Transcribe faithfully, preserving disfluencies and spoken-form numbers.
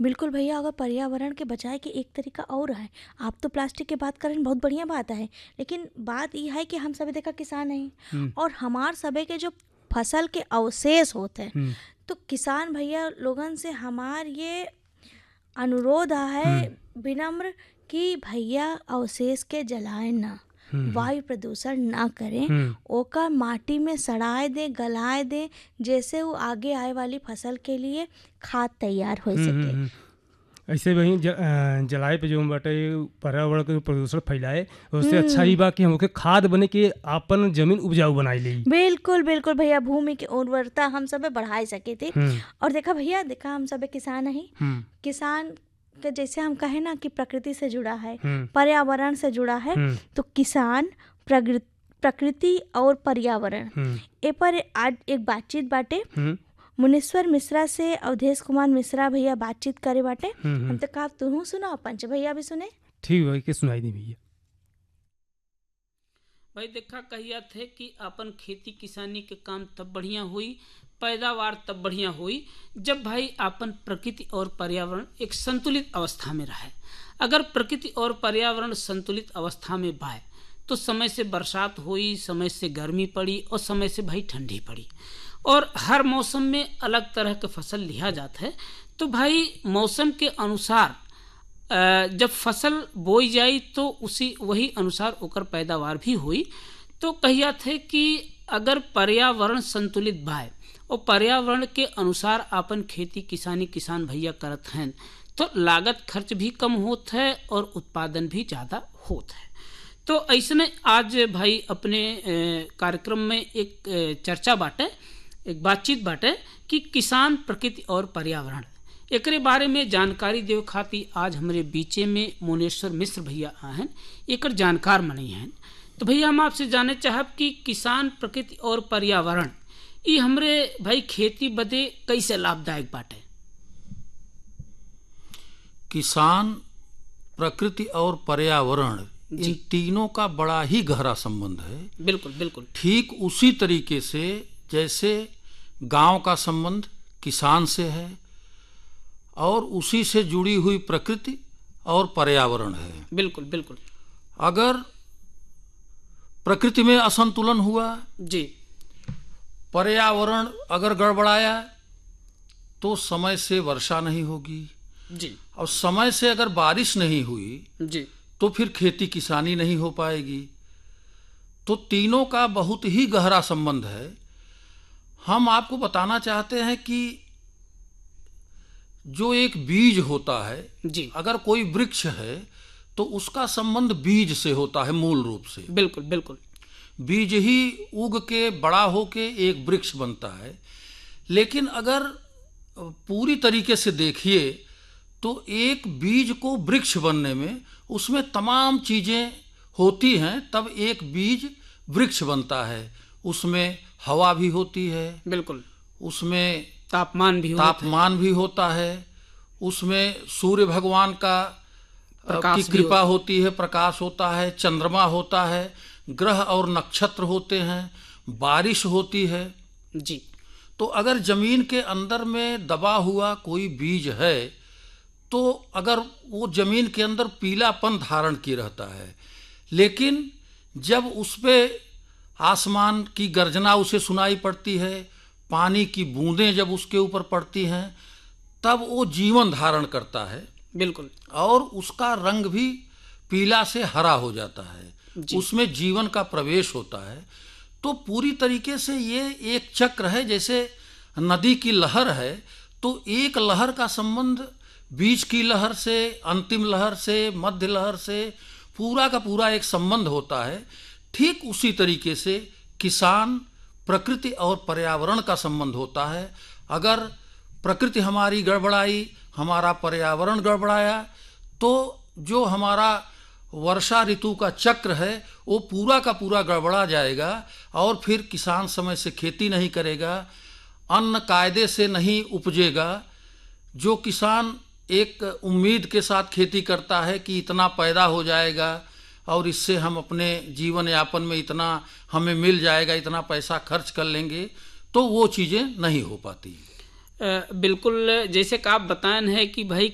बिल्कुल भैया, अगर पर्यावरण के बचाए के एक तरीका और है। आप तो प्लास्टिक की बात करें, बहुत बढ़िया बात है, लेकिन बात यह है कि हम सभी देखा किसान हैं हम्म, और हमार सभी के जो फसल के अवशेष होते हैं, हम्म, तो किसान भैया लोगन से हमार ये अनुरोध हम्म, है विनम्र कि भैया अवशेष के जलाएं ना, हम्म, हम्म, वायु प्रदूषण ना करें, हम्म, ओकर माटी में सड़ाए दें, गलाए दें, जैसे वो आगे आए वाली फसल के लिए खाद तैयार हो हम्म, हम्म, सके। हम्म। ऐसे वहीं ज, अ, जलाए पे जो बाटे पर्यावरण के प्रदूषण फैलाए, उससे अच्छा ही हम्म, बा कि हमके खाद बने के आपन जमीन उपजाऊ बनाई ली। बिल्कुल बिल्कुल भैया, भूमि की उर्वरता हम सब बढ़ा सके थे। हम्म, और देखा भैया, देखा हम सब किसान हैं, हम्म, किसान के जैसे हम कहें ना कि प्रकृति से जुड़ा है, हम्म, पर्यावरण से जुड़ा है, हम्म, तो किसान प्रकृ- प्रकृति और पर्यावरण हम्म, ए पर आज एक बातचीत बाटे। हम्म, मुनीश्वर मिश्रा से अवधेश कुमार मिश्रा भैया बातचीत करे बाटे। हम्म, हम हम्म। तो कहा तू सुना, पंच भैया भी सुने। ठीक है, के सुनाई दी भैया। भाई देखा कहिया थे कि अपन खेती किसानी के काम तब बढ़िया हुई, पैदावार तब बढ़िया हुई जब भाई अपन प्रकृति और पर्यावरण एक संतुलित अवस्था में रहे। अगर प्रकृति और पर्यावरण संतुलित अवस्था में बाए तो समय से बरसात हुई, समय से गर्मी पड़ी और समय से भाई ठंडी पड़ी, और हर मौसम में अलग तरह के फसल लिया जाता है। तो भाई मौसम के अनुसार अ, जब फसल बोई जाई तो उसी वही अनुसार ओकर पैदावार भी हुई। तो कहिया थे कि अगर पर्यावरण संतुलित बाय और पर्यावरण के अनुसार अपन खेती किसानी किसान भैया करत हैं तो लागत खर्च भी कम होत है और उत्पादन भी ज़्यादा होत है। तो ऐसने आज भाई अपने अ, कार्यक्रम में एक अ, चर्चा बाटे, एक बातचीत बाटे कि किसान प्रकृति और पर्यावरण, एकरे बारे में जानकारी देव खातिर आज हमारे बीचे में मुनेश्वर मिश्र भैया आहन, एकर जानकार मनी हैं। तो भैया हम आपसे जाने चाहब कि किसान प्रकृति और पर्यावरण ये हमरे भाई खेती बदे कैसे लाभदायक बाटे। किसान, प्रकृति और पर्यावरण, जी। इन तीनों का बड़ा ही गहरा संबंध है। बिल्कुल बिल्कुल। ठीक उसी तरीके से जैसे गांव का संबंध किसान से है और उसी से जुड़ी हुई प्रकृति और पर्यावरण है। बिल्कुल बिल्कुल। अगर प्रकृति में असंतुलन हुआ, जी पर्यावरण अगर गड़बड़ाया, तो समय से वर्षा नहीं होगी, जी और समय से अगर बारिश नहीं हुई जी तो फिर खेती किसानी नहीं हो पाएगी। तो तीनों का बहुत ही गहरा संबंध है। हम आपको बताना चाहते हैं कि जो एक बीज होता है, जी अगर कोई वृक्ष है तो उसका संबंध बीज से होता है मूल रूप से। बिल्कुल बिल्कुल। बीज ही उग के बड़ा होके एक वृक्ष बनता है। लेकिन अगर पूरी तरीके से देखिए तो एक बीज को वृक्ष बनने में उसमें तमाम चीजें होती हैं, तब एक बीज वृक्ष बनता है। उसमें हवा भी होती है, बिल्कुल। उसमें तापमान भी होता है। तापमान भी होता है, उसमें सूर्य भगवान का अ, प्रकाश की भी कृपा होता होती है, प्रकाश होता है, चंद्रमा होता है, ग्रह और नक्षत्र होते हैं, बारिश होती है। जी तो अगर जमीन के अंदर में दबा हुआ कोई बीज है तो अगर वो जमीन के अंदर पीलापन धारण किए रहता है, लेकिन जब उस पे आसमान की गर्जना उसे सुनाई पड़ती है, पानी की बूंदें जब उसके ऊपर पड़ती हैं, तब वो जीवन धारण करता है बिल्कुल। और उसका रंग भी पीला से हरा हो जाता है, जी। उसमें जीवन का प्रवेश होता है। तो पूरी तरीके से ये एक चक्र है। जैसे नदी की लहर है तो एक लहर का संबंध बीच की लहर से, अंतिम लहर से, मध्य लहर से, पूरा का पूरा एक संबंध होता है। ठीक उसी तरीके से किसान, प्रकृति और पर्यावरण का संबंध होता है। अगर प्रकृति हमारी गड़बड़ाई, हमारा पर्यावरण गड़बड़ाया, तो जो हमारा वर्षा ऋतु का चक्र है वो पूरा का पूरा गड़बड़ा जाएगा और फिर किसान समय से खेती नहीं करेगा, अन्न कायदे से नहीं उपजेगा। जो किसान एक उम्मीद के साथ खेती करता है कि इतना पैदा हो जाएगा और इससे हम अपने जीवन यापन में इतना हमें मिल जाएगा, इतना पैसा खर्च कर लेंगे, तो वो चीज़ें नहीं हो पाती। बिल्कुल जैसे कि आप बताएं है कि भाई